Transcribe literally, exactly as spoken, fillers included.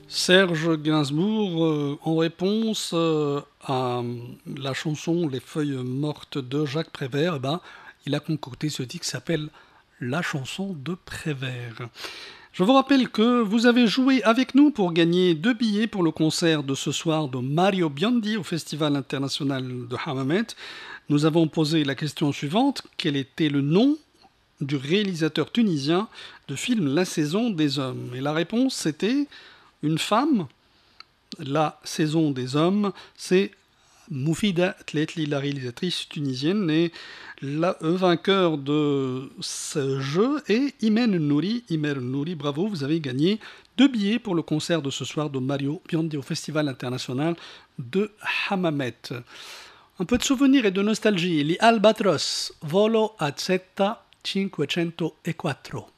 Serge Gainsbourg, euh, en réponse euh, à euh, la chanson Les feuilles mortes de Jacques Prévert, eh ben, il a concocté ce titre qui s'appelle La chanson de Prévert. Je vous rappelle que vous avez joué avec nous pour gagner deux billets pour le concert de ce soir de Mario Biondi au Festival international de Hammamet. Nous avons posé la question suivante: quel était le nom du réalisateur tunisien de film La saison des hommes? Et la réponse c'était une femme. La saison des hommes, c'est Moufida Tletli, la réalisatrice tunisienne, et la, le vainqueur de ce jeu est Imen Nouri. Imen Nouri, bravo, vous avez gagné deux billets pour le concert de ce soir de Mario Biondi au Festival international de Hammamet. Un peu de souvenirs et de nostalgie. Li Albatros, Volo a Z cinquecentoquattro.